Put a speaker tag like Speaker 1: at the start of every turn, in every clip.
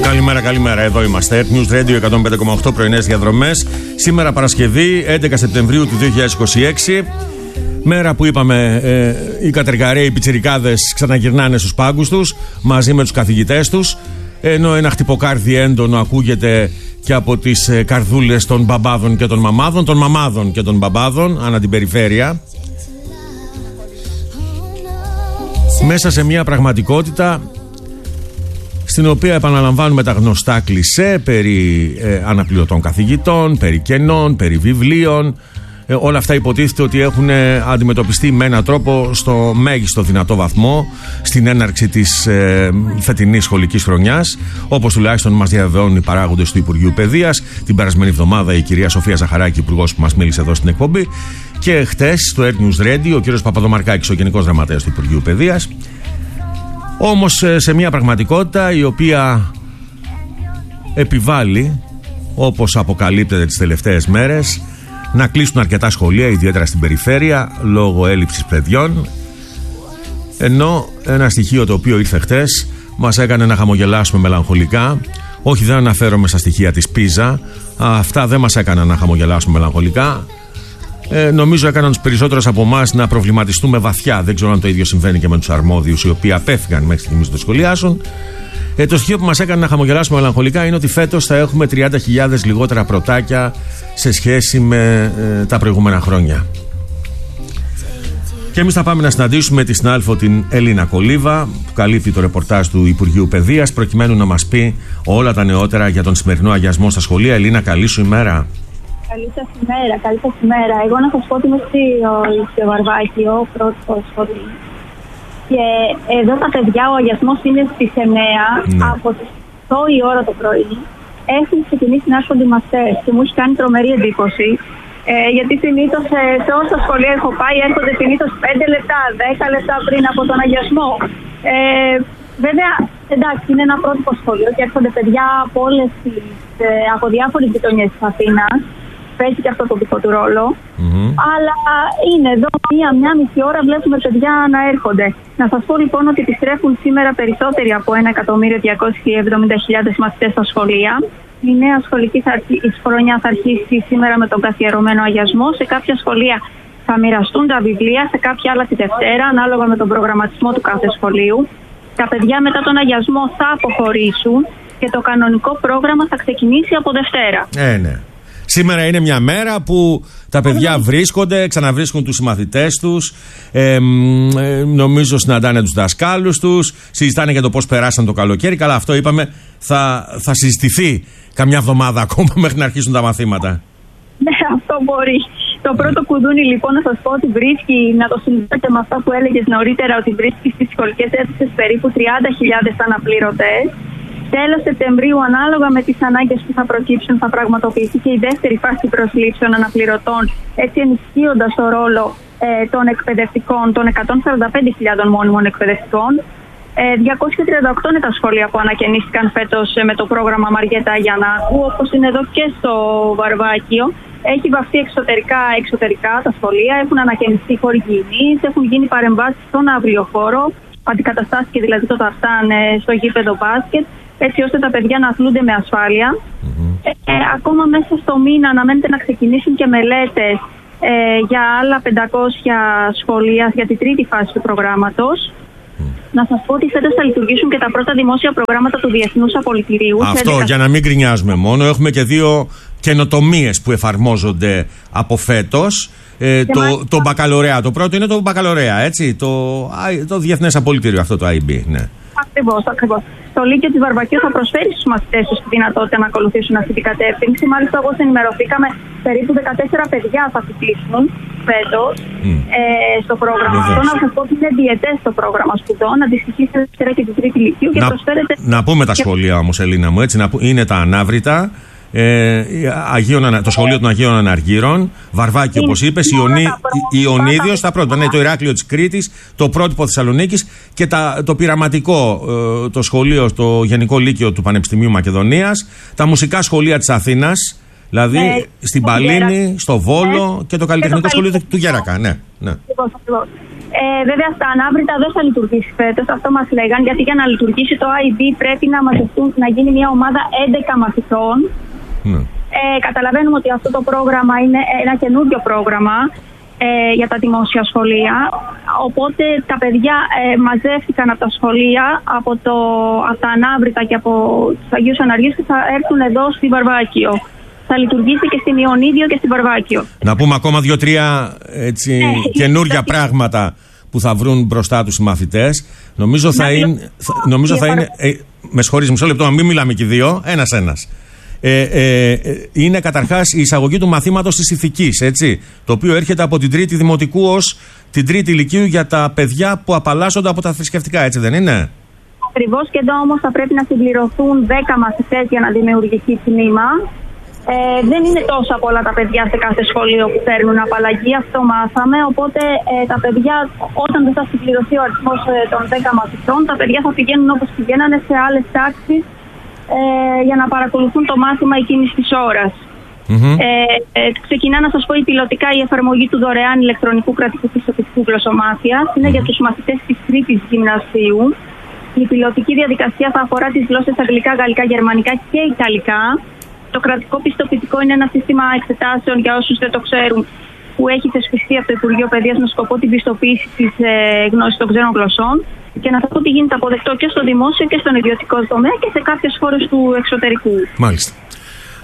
Speaker 1: Καλημέρα. Εδώ είμαστε. News Radio 105,8 πρωινές διαδρομές. Σήμερα Παρασκευή, 11 Σεπτεμβρίου του 2026. Μέρα που είπαμε οι κατεργαρέοι, οι πιτσιρικάδες ξαναγυρνάνε στους πάγκους τους μαζί με τους καθηγητές τους. Ενώ ένα χτυποκάρδι έντονο ακούγεται και από τις καρδούλες των μπαμπάδων και των μαμάδων, των μαμάδων και των μπαμπάδων ανά την περιφέρεια. Μέσα σε μια πραγματικότητα στην οποία επαναλαμβάνουμε τα γνωστά κλισέ περί αναπληρωτών καθηγητών, περί κενών, περί βιβλίων. Όλα αυτά υποτίθεται ότι έχουν αντιμετωπιστεί με έναν τρόπο στο μέγιστο δυνατό βαθμό στην έναρξη της φετινής σχολικής χρονιάς, όπως τουλάχιστον μας διαβεβαιώνουν οι παράγοντες του Υπουργείου Παιδείας. Την περασμένη εβδομάδα η κυρία Σοφία Ζαχαράκη, υπουργός που μας μίλησε εδώ στην εκπομπή, και χτες στο News Radio ο κύριος Παπαδομαρκάκης, ο Γενικός Γραμματέας του Υπουργείου Παιδείας. Όμως σε μια πραγματικότητα η οποία επιβάλλει, όπως αποκαλύπτεται τις τελευταίες μέρες, να κλείσουν αρκετά σχολεία, ιδιαίτερα στην περιφέρεια, λόγω έλλειψης παιδιών. Ενώ ένα στοιχείο το οποίο ήρθε χτες μας έκανε να χαμογελάσουμε μελαγχολικά. Όχι, δεν αναφέρομαι στα στοιχεία της Πίζα. Αυτά δεν μας έκαναν να χαμογελάσουμε μελαγχολικά. Νομίζω έκαναν τους περισσότερους από εμάς να προβληματιστούμε βαθιά. Δεν ξέρω αν το ίδιο συμβαίνει και με τους αρμόδιους, οι οποίοι απέφυγαν μέχρι στιγμής να το σχολιάσουν. Το στοιχείο που μας έκανε να χαμογελάσουμε μελαγχολικά είναι ότι φέτος θα έχουμε 30.000 λιγότερα πρωτάκια σε σχέση με τα προηγούμενα χρόνια. Και εμείς θα πάμε να συναντήσουμε τη συνάδελφο την Ελίνα Κολίβα, που καλύπτει το ρεπορτάζ του Υπουργείου Παιδείας, προκειμένου να μας πει όλα τα νεότερα για τον σημερινό αγιασμό στα σχολεία. Ελίνα, καλή σου ημέρα.
Speaker 2: Καλή σας ημέρα. Εγώ να σας πω ότι είμαι στο Βαρβάκιο, πρώτο σχολείο. Και εδώ τα παιδιά, ο αγιασμός είναι στις 9, από τις 8 η ώρα το πρωί. Έχουν ξεκινήσει να έρχονται οι μαθητές και μου έχει κάνει τρομερή εντύπωση. Γιατί συνήθως σε όσα σχολεία έχω πάει έρχονται συνήθως 5 λεπτά, 10 λεπτά πριν από τον αγιασμό. Βέβαια, εντάξει, είναι ένα πρότυπο σχολείο και έρχονται παιδιά από διάφορες γειτονιές της Αθήνας. Παίζει και αυτό το δικό του ρόλο. Αλλά είναι εδώ μία μισή ώρα βλέπουμε παιδιά να έρχονται. Να σας πω λοιπόν ότι επιστρέφουν σήμερα περισσότεροι από 1.270.000 μαθητές στα σχολεία. Η νέα σχολική χρονιά θα αρχίσει σήμερα με τον καθιερωμένο αγιασμό. Σε κάποια σχολεία θα μοιραστούν τα βιβλία, σε κάποια άλλα τη Δευτέρα, ανάλογα με τον προγραμματισμό του κάθε σχολείου. Τα παιδιά μετά τον αγιασμό θα αποχωρήσουν και το κανονικό πρόγραμμα θα ξεκινήσει από Δευτέρα.
Speaker 1: Ναι. Σήμερα είναι μια μέρα που τα παιδιά βρίσκονται, ξαναβρίσκουν τους συμμαθητές τους, νομίζω συναντάνε τους δασκάλους τους, συζητάνε για το πώς περάσαν το καλοκαίρι. Καλά, αυτό είπαμε θα συζητηθεί καμιά εβδομάδα ακόμα μέχρι να αρχίσουν τα μαθήματα.
Speaker 2: Ναι, αυτό μπορεί. Το πρώτο κουδούνι λοιπόν να σας πω ότι βρίσκει, να το συνδέσω και με αυτά που έλεγες νωρίτερα, ότι βρίσκει στις σχολικές αίθουσες περίπου 30.000 αναπληρωτές. Τέλος Σεπτεμβρίου, ανάλογα με τις ανάγκες που θα προκύψουν, θα πραγματοποιηθεί και η δεύτερη φάση προσλήψεων αναπληρωτών, έτσι ενισχύοντας το ρόλο των εκπαιδευτικών, των 145.000 μόνιμων εκπαιδευτικών. 238 είναι τα σχολεία που ανακαινίστηκαν φέτος με το πρόγραμμα Μαριέτα Γιαννάκου, όπως είναι εδώ και στο Βαρβάκιο. Έχει βαφτεί εξωτερικά τα σχολεία, έχουν ανακαινιστεί χώροι υγιεινής, έχουν γίνει παρεμβάσεις στον αυλιοχώρο, αντικαταστάθηκε δηλαδή το ταρτάν στο γήπεδο μπάσκετ, έτσι ώστε τα παιδιά να αθλούνται με ασφάλεια. Ακόμα μέσα στο μήνα αναμένεται να ξεκινήσουν και μελέτες για άλλα 500 σχολεία για την τρίτη φάση του προγράμματος. Να σας πω ότι φέτος θα λειτουργήσουν και τα πρώτα δημόσια προγράμματα του Διεθνούς Απολυτηρίου.
Speaker 1: Αυτό για να μην γκρινιάζουμε μόνο. Έχουμε και 2 καινοτομίες που εφαρμόζονται από φέτος. Το μπακαλωρέα. Το πρώτο είναι το μπακαλωρέα, έτσι. Το Διεθνές Απολυτήριο, αυτό το IB. Ναι.
Speaker 2: Ακριβώς. Το Λύκειο της Βαρβακίου θα προσφέρει στους μαθητές τους τη δυνατότητα να ακολουθήσουν αυτή την κατεύθυνση. Μάλιστα, όπως ενημερωθήκαμε, περίπου 14 παιδιά θα φοιτήσουν φέτος στο πρόγραμμα αυτό. Να σας πω ότι είναι διετές το πρόγραμμα σπουδών, αντιστοιχεί στη δεύτερη και την τρίτη λυκείου και προσφέρεται. Να πούμε τα σχολεία όμως, Ελίνα μου, έτσι. Είναι τα Ανάβρητα. Το σχολείο των Αγίων Αναργύρων, Βαρβάκη όπως είπες, Ιωνίδιος, τα πρώτα, το Ηράκλειο της Κρήτης, το πρότυπο Θεσσαλονίκης και το πειραματικό, το σχολείο, το Γενικό Λύκειο του Πανεπιστημίου Μακεδονίας, τα μουσικά σχολεία της Αθήνας, δηλαδή στην Παλίνη, στο Βόλο και το καλλιτεχνικό σχολείο του Γέρακα. Ναι. Βέβαια, στα ανάβρητα δεν θα λειτουργήσει φέτος, αυτό μας λέγανε, γιατί για να λειτουργήσει το IB πρέπει να γίνει μια ομάδα 11 μαθητών. Καταλαβαίνουμε ότι αυτό το πρόγραμμα είναι ένα καινούριο πρόγραμμα για τα δημόσια σχολεία. Οπότε τα παιδιά μαζεύτηκαν από τα σχολεία, από τα ανάβρητα και από τους Αγίους Αναργίους και θα έρθουν εδώ στη Βαρβάκιο. Θα λειτουργήσει και στην Ιωνίδιο και στην Βαρβάκιο. Να πούμε ακόμα 2-3 καινούργια πράγματα που θα βρουν μπροστά τους οι μαθητές. Νομίζω θα είναι. Με συγχωρείς, μισό λεπτό, να μην μιλάμε και δύο. Ένας. Είναι καταρχάς η εισαγωγή του μαθήματος της ηθικής, έτσι, το οποίο έρχεται από την τρίτη δημοτικού ως την τρίτη ηλικίου για τα παιδιά που απαλλάσσονται από τα θρησκευτικά, έτσι δεν είναι? Ακριβώς, και εδώ όμως θα πρέπει να συμπληρωθούν 10 μαθητές για να δημιουργηθεί τμήμα. Δεν είναι τόσα πολλά τα παιδιά σε κάθε σχολείο που παίρνουν απαλλαγή, αυτό μάθαμε. Οπότε τα παιδιά, όταν δεν θα συμπληρωθεί ο αριθμός των 10 μαθητών, τα παιδιά θα πηγαίνουν όπως πηγαίνανε σε άλλες τάξεις για να παρακολουθούν το μάθημα εκείνης της ώρας. Ξεκινά, να σας πω, πιλωτικά η εφαρμογή του δωρεάν ηλεκτρονικού κρατικού πιστοποιητικού γλωσσομάθειας. Είναι για τους μαθητές της τρίτης γυμνασίου. Η πιλωτική διαδικασία θα αφορά τις γλώσσες αγγλικά, γαλλικά, γερμανικά και ιταλικά. Το κρατικό πιστοποιητικό είναι ένα σύστημα εξετάσεων, για όσους δεν το ξέρουν, που έχει θεσπιστεί από το Υπουργείο Παιδείας με σκοπό την πιστοποίηση της γνώσης των ξένων γλωσσών. Και να θα πω ότι γίνεται αποδεκτό και στο δημόσιο και στον ιδιωτικό τομέα και σε κάποιες χώρες του εξωτερικού.
Speaker 1: Μάλιστα.
Speaker 2: Και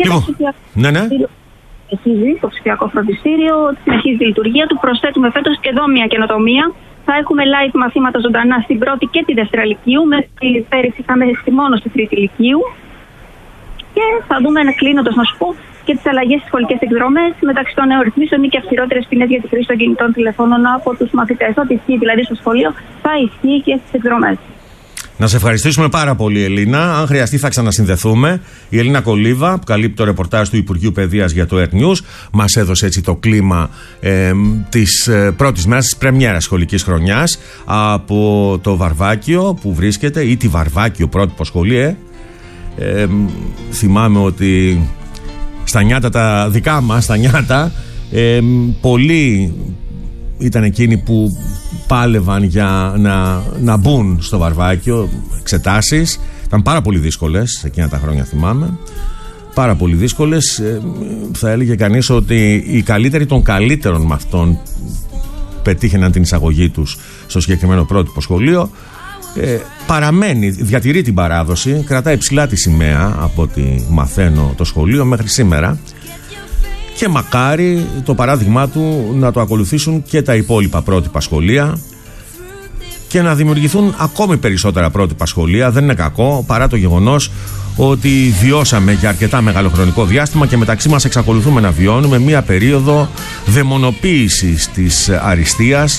Speaker 2: το ψηφιακό φροντιστήριο συνεχίζει τη λειτουργία του. Προσθέτουμε φέτος και εδώ μια καινοτομία. Θα έχουμε live μαθήματα ζωντανά στην πρώτη και τη δεύτερη λυκείου. Πέρυσι είχαμε μόνο στη τρίτη λυκείου. Και θα δούμε, κλείνοντας να σου πω, και τις αλλαγές στις σχολικές εκδρομές. Μεταξύ των νέων ρυθμίσεων ή και αυστηρότερες ποινές για τη χρήση των κινητών τηλεφώνων από τους μαθητές. Ό,τι ισχύει δηλαδή στο σχολείο θα ισχύει και στις εκδρομές.
Speaker 1: Να σε ευχαριστήσουμε πάρα πολύ, Ελίνα. Αν χρειαστεί, θα ξανασυνδεθούμε. Η Ελίνα Κολίβα, που καλύπτει το ρεπορτάζ του Υπουργείου Παιδείας για το Earth News, μας έδωσε έτσι το κλίμα της πρώτης μέρας της πρεμιέρας σχολικής χρονιάς από το Βαρβάκιο που βρίσκεται, ή τη Βαρβάκιο πρότυπο σχολείο. Θυμάμαι ότι στα νιάτα, τα δικά μας τα νιάτα, πολλοί ήταν εκείνοι που πάλευαν για να μπουν στο Βαρβάκιο. Εξετάσεις ήταν πάρα πολύ δύσκολες εκείνα τα χρόνια, θυμάμαι. Πάρα πολύ δύσκολες. Θα έλεγε κανείς ότι οι καλύτεροι των καλύτερων μαθητών πετύχαιναν την εισαγωγή τους στο συγκεκριμένο πρότυπο σχολείο. Παραμένει, διατηρεί την παράδοση, κρατάει ψηλά τη σημαία από ό,τι μαθαίνω το σχολείο μέχρι σήμερα, και μακάρι το παράδειγμά του να το ακολουθήσουν και τα υπόλοιπα πρότυπα σχολεία και να δημιουργηθούν ακόμη περισσότερα πρότυπα σχολεία. Δεν είναι κακό, παρά το γεγονός ότι βιώσαμε για αρκετά μεγάλο χρονικό διάστημα και μεταξύ μας εξακολουθούμε να βιώνουμε μία περίοδο δαιμονοποίησης της αριστείας.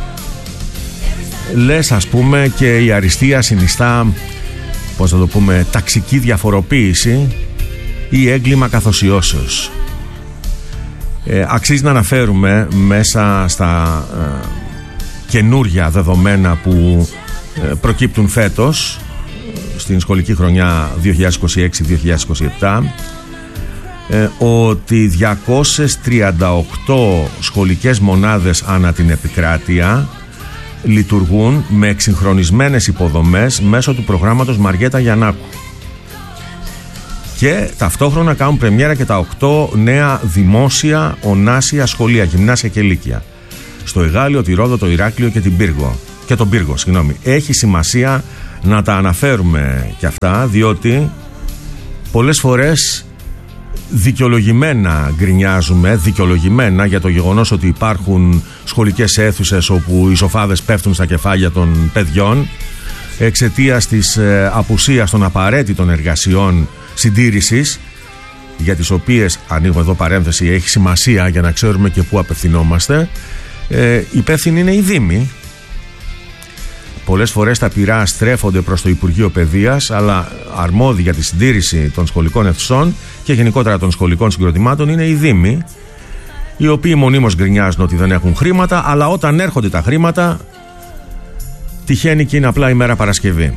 Speaker 1: Λες, ας πούμε, και η αριστεία συνιστά, πώς θα το πούμε, ταξική διαφοροποίηση ή έγκλημα καθοσιώσεως. Αξίζει να αναφέρουμε μέσα στα καινούρια δεδομένα που προκύπτουν φέτος στην σχολική χρονιά 2026-2027 ότι 238 σχολικές μονάδες ανά την επικράτεια λειτουργούν με εξυγχρονισμένες υποδομές μέσω του προγράμματος Μαριέτα Γιαννάκου. Και ταυτόχρονα κάνουν πρεμιέρα και τα 8 νέα δημόσια ονάσια σχολεία, γυμνάσια και λύκεια. Στο Εγάλιο, τη Ρόδο, το Ηράκλειο και τον Πύργο. Έχει σημασία να τα αναφέρουμε και αυτά, διότι πολλές φορές δικαιολογημένα γκρινιάζουμε, για το γεγονός ότι υπάρχουν σχολικές αίθουσες όπου οι σοφάδες πέφτουν στα κεφάλια των παιδιών εξαιτίας της απουσίας των απαραίτητων εργασιών συντήρησης, για τις οποίες, ανοίγω εδώ παρένθεση, έχει σημασία για να ξέρουμε και πού απευθυνόμαστε. Υπεύθυνοι είναι οι Δήμοι. Πολλές φορές τα πυρά στρέφονται προς το Υπουργείο Παιδείας, αλλά αρμόδιοι για τη συντήρηση των σχολικών αιθουσών και γενικότερα των σχολικών συγκροτημάτων είναι οι Δήμοι, οι οποίοι μονίμως γκρινιάζουν ότι δεν έχουν χρήματα, αλλά όταν έρχονται τα χρήματα τυχαίνει και είναι απλά η μέρα Παρασκευή.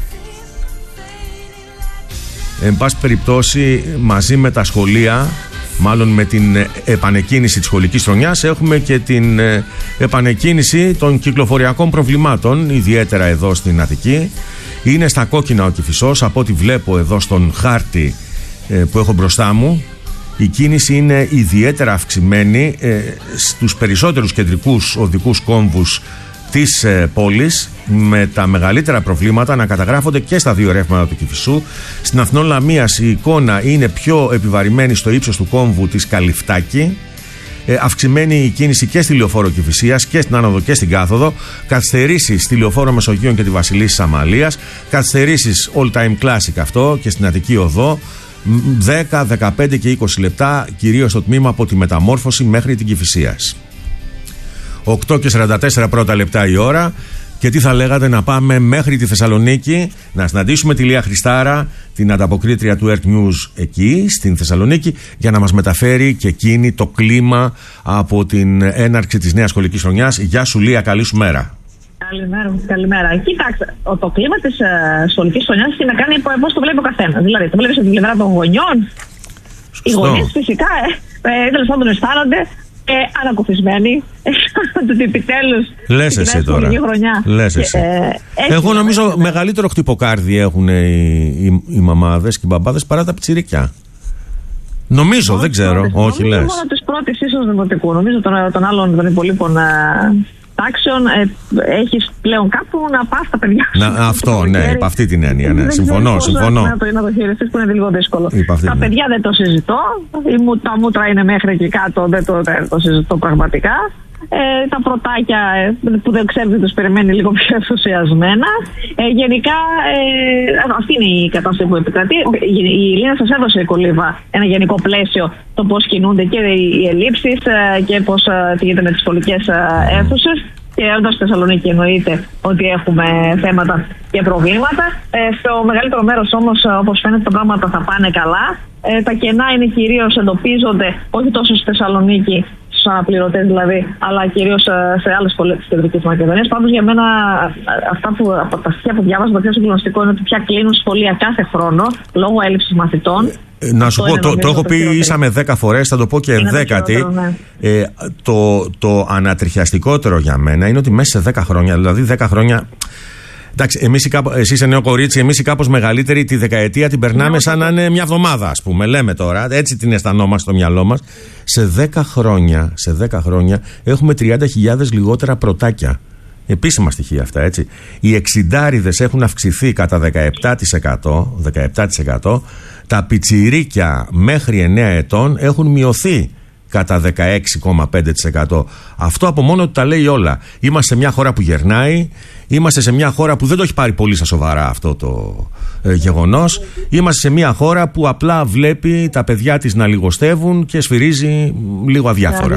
Speaker 1: Εν πάση περιπτώσει, μαζί με τα σχολεία Μάλλον με την επανεκκίνηση της σχολικής χρονιάς έχουμε και την επανεκκίνηση των κυκλοφοριακών προβλημάτων, ιδιαίτερα εδώ στην Αττική. Είναι στα κόκκινα ο Κηφισός, από ό,τι βλέπω εδώ στον χάρτη που έχω μπροστά μου. Η κίνηση είναι ιδιαίτερα αυξημένη στους περισσότερους κεντρικούς οδικούς κόμβους της πόλης, με τα μεγαλύτερα προβλήματα να καταγράφονται και στα δύο ρεύματα του Κηφισού. Στην Αθηνών Λαμίας η εικόνα είναι πιο επιβαρημένη στο ύψος του κόμβου της Καλυφτάκη. Αυξημένη η κίνηση και στη Λεωφόρο Κηφισίας και στην άνοδο και στην κάθοδο. Καθυστερήσεις στη Λεωφόρο Μεσογείων και τη Βασιλίσσης Αμαλίας. Καθυστερήσεις all time classic αυτό και στην Αττική Οδό. 10, 15 και 20 λεπτά, κυρίως στο τμήμα από τη Μεταμόρφωση μέχρι την Κηφισίας. 8 και 44 πρώτα λεπτά η ώρα. Και τι θα λέγατε να πάμε μέχρι τη Θεσσαλονίκη, να συναντήσουμε τη Λία Χριστάρα, την ανταποκρίτρια του Earth News εκεί στην Θεσσαλονίκη, για να μας μεταφέρει και εκείνη το κλίμα από την έναρξη της νέας σχολικής χρονιάς. Γεια σου Λία, καλή σου μέρα.
Speaker 3: Καλημέρα. Κοίταξε, το κλίμα της σχολικής χρονιάς έχει να κάνει πώς το βλέπει ο καθένας. Δηλαδή, το βλέπεις από την πλευρά των γονιών. Οι γονείς φυσικά τέλος πάντων αισθάνονται ανακουφισμένοι ότι επιτέλους
Speaker 1: λες εσύ τώρα. Λες εσύ. Εγώ νομίζω μεγαλύτερο χτυποκάρδι έχουν οι μαμάδες και οι μπαμπάδες παρά τα πιτσιρίκια. Νομίζω, δεν ξέρω. Όχι, λες.
Speaker 3: Μόνο της πρώτης ίσως δημοτικού. Νομίζω των άλλων των υπολείπων τάξεων έχεις πλέον κάπου να πας τα παιδιά σου.
Speaker 1: Αυτό, ναι, υπ' αυτή την έννοια. Ναι. Συμφωνώ.
Speaker 3: Να το χειριστείς που είναι λίγο δύσκολο. Τα παιδιά δεν το συζητώ. Τα μούτρα είναι μέχρι εκεί κάτω, δεν το συζητώ πραγματικά. Τα πρωτάκια που δεν ξέρετε τους περιμένει λίγο πιο ενθουσιασμένα. Γενικά αυτή είναι η κατάσταση που επικρατεί. Η Ελίνα σας έδωσε, Κολίβα, ένα γενικό πλαίσιο το πώς κινούνται και οι ελλείψεις και πώς τι γίνεται με τις σχολικές αίθουσες. Και εδώ στη Θεσσαλονίκη εννοείται ότι έχουμε θέματα και προβλήματα. Στο μεγαλύτερο μέρος όμως, όπως φαίνεται, τα πράγματα θα πάνε καλά. Τα κενά είναι κυρίως εντοπίζονται όχι τόσο στη Θεσσαλονίκη, στους αναπληρωτές δηλαδή, αλλά κυρίως σε άλλες πόλεις της Κεντρικής Μακεδονίας. Πάντως για μένα από τα στοιχεία που διάβαζα, το πιο συγκλονιστικό είναι ότι πια κλείνουν σχολεία κάθε χρόνο λόγω έλλειψης μαθητών.
Speaker 1: Να σου πω, το έχω πει ήσαμε 10 φορές, θα το πω και 10η. Ναι. Το ανατριχιαστικότερο για μένα είναι ότι μέσα σε 10 χρόνια, δηλαδή 10 χρόνια. Εντάξει, εσύ είσαι νέο κορίτσι, εμείς οι κάπως μεγαλύτεροι τη δεκαετία την περνάμε σαν να είναι μια εβδομάδα, ας πούμε. Λέμε τώρα, έτσι την αισθανόμαστε στο μυαλό μας. Σε 10 χρόνια έχουμε 30.000 λιγότερα πρωτάκια. Επίσημα στοιχεία αυτά, έτσι. Οι εξιντάριδες έχουν αυξηθεί κατά 17%. Τα πιτσιρίκια μέχρι 9 ετών έχουν μειωθεί κατά 16,5%. Αυτό από μόνο του τα λέει όλα. Είμαστε σε μια χώρα που γερνάει, είμαστε σε μια χώρα που δεν το έχει πάρει πολύ στα σοβαρά αυτό το γεγονός. Είμαστε σε μια χώρα που απλά βλέπει τα παιδιά της να λιγοστεύουν και σφυρίζει λίγο αδιάφορα.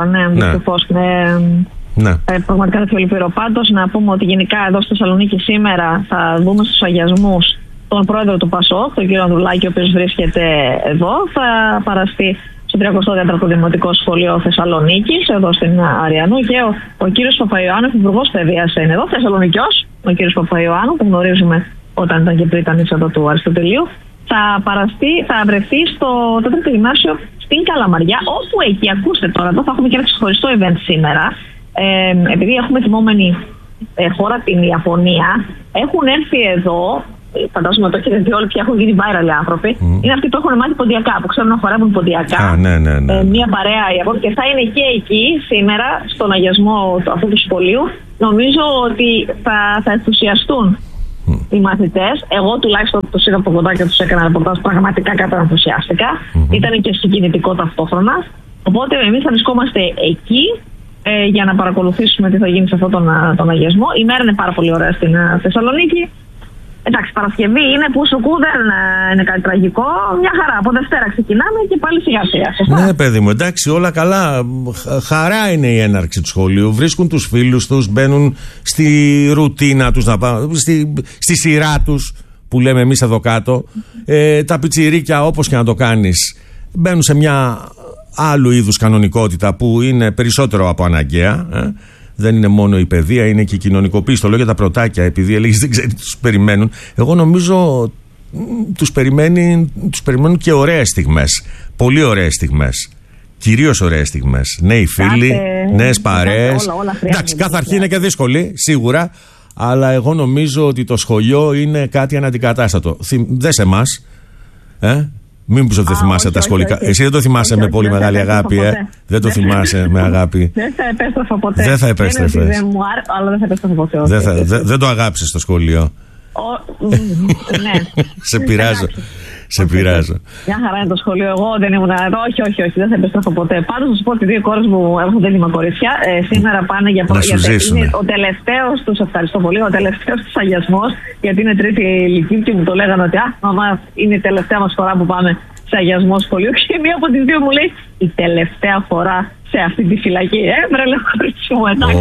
Speaker 3: Ναι. Πραγματικά δεν λυπηρό. Πάντως να πούμε ότι γενικά εδώ στη Θεσσαλονίκη σήμερα θα δούμε στους αγιασμούς τον πρόεδρο του ΠΑΣΟΚ, τον κύριο Ανδρουλάκη, ο οποίος βρίσκεται εδώ. Θα παραστεί στο 34ο Δημοτικό Σχολείο Θεσσαλονίκης, εδώ στην Αριανού, και ο κύριος Παπαϊωάννου, υπουργός παιδείας, είναι εδώ, Θεσσαλονικιός, ο κύριος Παπαϊωάννου, που γνωρίζουμε όταν ήταν και πρίτανης εδώ του Αριστοτελείου. Θα βρεθεί στο 4ο Γυμνάσιο στην Καλαμαριά, όπου εκεί, ακούστε τώρα, εδώ θα έχουμε και ένα ξεχωριστό event σήμερα. Επειδή έχουμε τιμόμενη χώρα την Ιαπωνία, έχουν έρθει εδώ, φαντάζομαι το έχετε δει όλοι, πια έχουν γίνει viral άνθρωποι. Είναι αυτοί που έχουν μάθει ποντιακά, που ξέρουν να χορεύουν ποντιακά.
Speaker 1: Ναι.
Speaker 3: Μια παρέα Ιαπωνία, και θα είναι και εκεί σήμερα, στον αγιασμό αυτού του σχολείου. Νομίζω ότι θα ενθουσιαστούν οι μαθητές. Εγώ τουλάχιστον τους είδα από κοντά και τους έκανα ρεπορτάζ, πραγματικά καταενθουσιάστηκα. Ήταν και συγκινητικό ταυτόχρονα. Οπότε εμείς θα βρισκόμαστε εκεί για να παρακολουθήσουμε τι θα γίνει σε αυτόν τον αγιασμό. Η μέρα είναι πάρα πολύ ωραία στην Θεσσαλονίκη. Εντάξει, Παρασκευή είναι που σου δεν είναι κάτι τραγικό. Μια χαρά. Από Δευτέρα ξεκινάμε και πάλι σιγά-σιγά.
Speaker 1: Ναι, παιδί μου, εντάξει, όλα καλά. Χαρά είναι η έναρξη του σχολείου. Βρίσκουν τους φίλους τους, μπαίνουν στη ρουτίνα τους, στη σειρά τους, που λέμε εμείς εδώ κάτω. Τα πιτσιρίκια, όπως και να το κάνεις, μπαίνουν σε μια άλλου είδους κανονικότητα που είναι περισσότερο από αναγκαία. Δεν είναι μόνο η παιδεία, είναι και η κοινωνικοποίηση. Το λέω για τα πρωτάκια, επειδή έλεγες δεν ξέρει τι τους περιμένουν. Εγώ νομίζω τους περιμένουν και ωραίες στιγμές. Πολύ ωραίες στιγμές. Κυρίως ωραίες στιγμές. Νέοι φίλοι, νέες παρέες. Εντάξει, κάθε αρχή είναι και δύσκολη, σίγουρα. Αλλά εγώ νομίζω ότι το σχολείο είναι κάτι αναντικατάστατο. Δες εμάς. Μην μου πεις ότι δεν θυμάσαι τα σχολικά. Εσύ δεν το θυμάσαι με πολύ μεγάλη αγάπη, Δεν το θυμάσαι με αγάπη.
Speaker 3: Δεν θα επέστρεφα ποτέ.
Speaker 1: Δεν θα επέστρεφες.
Speaker 3: Αλλά δεν θα επέστρεφα ποτέ.
Speaker 1: Δεν το αγάπησες το σχολείο.
Speaker 3: Ναι.
Speaker 1: Σε πειράζω.
Speaker 3: Μια χαρά είναι το σχολείο. Εγώ δεν ήμουν. Όχι, δεν θα επιστρέφω ποτέ. Πάντως, να σου πω ότι οι δύο κόρες μου έχουν τέλειμα κορίτσια. Σήμερα πάνε για πρώτη. Είναι ο τελευταίος τους, ευχαριστώ πολύ, ο τελευταίος τους αγιασμός. Γιατί είναι τρίτη ηλικία και μου το λέγανε ότι μαμά, είναι η τελευταία μας φορά που πάμε σε αγιασμό σχολείο. Και μία από τις δύο μου λέει η τελευταία φορά σε αυτή τη φυλακή. Βρε κορίτσι μου, εντάξει.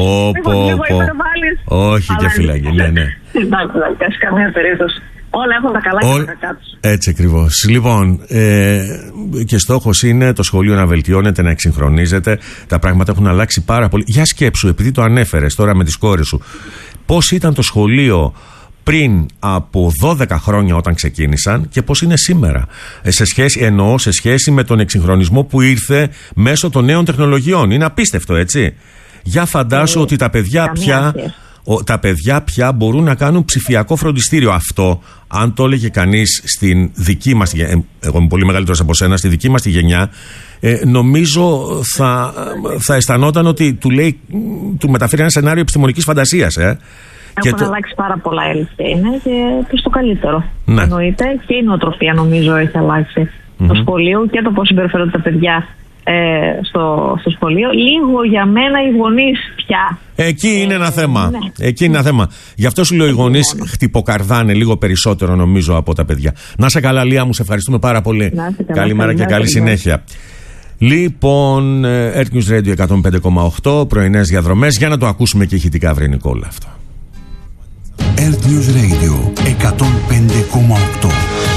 Speaker 1: Όχι και φυλακή, ναι.
Speaker 3: Εντάξει, καμία περίπτωση. Όλα έχουν τα καλά και τα κακά τους.
Speaker 1: Έτσι ακριβώς. Λοιπόν, και στόχος είναι το σχολείο να βελτιώνεται, να εξυγχρονίζεται. Τα πράγματα έχουν αλλάξει πάρα πολύ. Για σκέψου, επειδή το ανέφερες τώρα με τις κόρες σου, πώς ήταν το σχολείο πριν από 12 χρόνια όταν ξεκίνησαν και πώς είναι σήμερα. Σε σχέση με τον εξυγχρονισμό που ήρθε μέσω των νέων τεχνολογιών. Είναι απίστευτο, έτσι. Για φαντάσου ότι τα παιδιά πια μπορούν να κάνουν ψηφιακό φροντιστήριο. Αυτό, αν το έλεγε κανείς στην δική μας γενιά, εγώ είμαι πολύ μεγαλύτερος από σένα, στη δική μας τη γενιά, νομίζω θα αισθανόταν ότι του μεταφέρει ένα σενάριο επιστημονικής φαντασίας.
Speaker 3: Έχουν αλλάξει πάρα πολλά, είναι και προς το καλύτερο. Ναι. Εννοείται, και η νοοτροπία νομίζω έχει αλλάξει το σχολείο και το πώς συμπεριφέρονται τα παιδιά στο σχολείο. Λίγο για μένα οι γονείς πια.
Speaker 1: Εκεί είναι ένα θέμα. Ναι. Εκεί είναι ένα θέμα. Γι' αυτό σου λέω οι γονείς χτυποκαρδάνε λίγο περισσότερο νομίζω από τα παιδιά. Να σε καλά, Λία μου, σε ευχαριστούμε πάρα πολύ. Καλημέρα και καλή συνέχεια. Λοιπόν, Earth News Radio 105,8, πρωινές διαδρομές. Για να το ακούσουμε και ηχητικά, βρε Νικόλα, αυτό.
Speaker 4: Earth News Radio 105,8.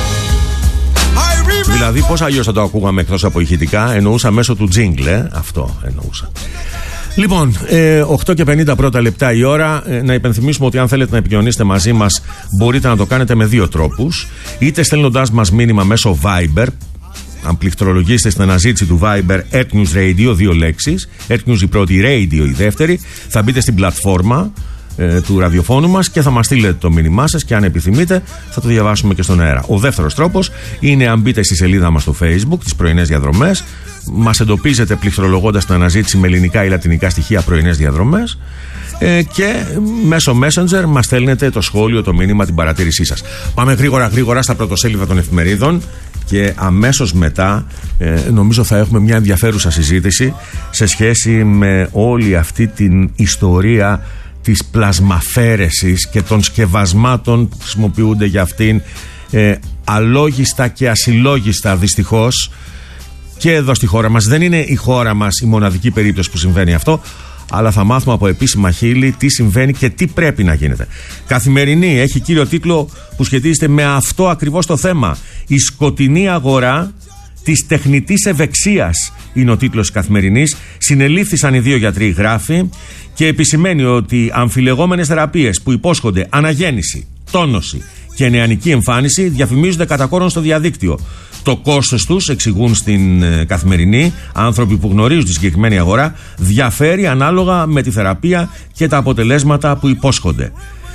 Speaker 1: Δηλαδή πώς αλλιώς θα το ακούγαμε εκτός από ηχητικά? Εννοούσα μέσω του jingle, αυτό εννοούσα. Λοιπόν, 8 και 50 πρώτα λεπτά η ώρα. Να υπενθυμίσουμε ότι αν θέλετε να επικοινωνήσετε μαζί μας, μπορείτε να το κάνετε με δύο τρόπους. Είτε στέλνοντάς μας μήνυμα μέσω Viber. Αν πληκτρολογήσετε στην αναζήτηση του Viber Earth News Radio, δύο λέξεις, Earth News η πρώτη, Radio η δεύτερη, θα μπείτε στην πλατφόρμα του ραδιοφώνου μας και θα μας στείλετε το μήνυμά σας και αν επιθυμείτε θα το διαβάσουμε και στον αέρα. Ο δεύτερος τρόπος είναι αν μπείτε στη σελίδα μας στο Facebook, τις πρωινές διαδρομές, μας εντοπίζετε πληκτρολογώντας την αναζήτηση με ελληνικά ή λατινικά στοιχεία πρωινές διαδρομές και μέσω Messenger μας στέλνετε το σχόλιο, το μήνυμα, την παρατήρησή σας. Πάμε γρήγορα στα πρωτοσέλιδα των εφημερίδων και αμέσως μετά νομίζω θα έχουμε μια ενδιαφέρουσα συζήτηση σε σχέση με όλη αυτή την ιστορία της πλασμαφέρεσης και των σκευασμάτων που χρησιμοποιούνται για αυτήν, αλόγιστα και ασυλλόγιστα δυστυχώς και εδώ στη χώρα μας. Δεν είναι η χώρα μας η μοναδική περίπτωση που συμβαίνει αυτό, αλλά θα μάθουμε από επίσημα χείλη τι συμβαίνει και τι πρέπει να γίνεται. Καθημερινή έχει κύριο τίτλο που σχετίζεται με αυτό ακριβώς το θέμα. Η σκοτεινή αγορά της τεχνητής ευεξίας είναι ο τίτλος της Καθημερινής. Συνελήφθησαν οι δύο γιατροί, γράφει, και επισημαίνει ότι αμφιλεγόμενες θεραπείες που υπόσχονται αναγέννηση, τόνωση και νεανική εμφάνιση διαφημίζονται κατά κόρον στο διαδίκτυο. Το κόστος τους, εξηγούν στην Καθημερινή άνθρωποι που γνωρίζουν τη συγκεκριμένη αγορά, διαφέρει ανάλογα με τη θεραπεία και τα αποτελέσματα που υπόσχονται.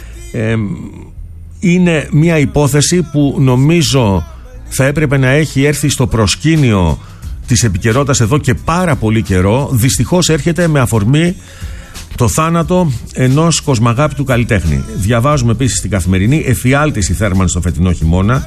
Speaker 1: Είναι μια υπόθεση που νομίζω θα έπρεπε να έχει έρθει στο προσκήνιο της επικαιρότητας εδώ και πάρα πολύ καιρό. Δυστυχώς έρχεται με αφορμή το θάνατο ενός κοσμαγάπητου καλλιτέχνη. Διαβάζουμε επίσης στην Καθημερινή, εφιάλτης η θέρμανση στο φετινό χειμώνα.